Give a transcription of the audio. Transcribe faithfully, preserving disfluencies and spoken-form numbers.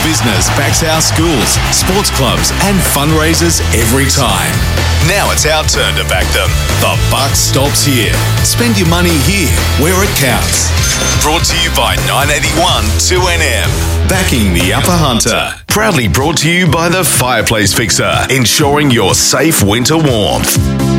business backs our schools, sports clubs and fundraisers every time. Now it's our turn to back them. The buck stops here. Spend your money here, where it counts. Brought to you by nine eighty-one two N M. Backing the Upper Hunter. Proudly brought to you by the Fireplace Fixer, ensuring your safe winter warmth.